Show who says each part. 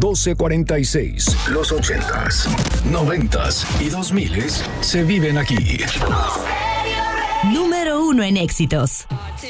Speaker 1: 1246. Los 80s, 90s y 2000s se viven aquí.
Speaker 2: Número 1 en éxitos.